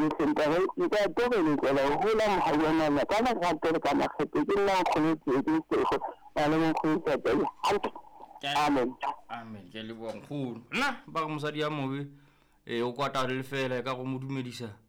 le sentare e ka tobele tsela ho la mohawana kana ka tele kana khete ke nna khone ke go ana mo khone tsa amen amen ke le bongkhulu nna ba go mosadi ya mobe o kwata le fela ka go modumedisa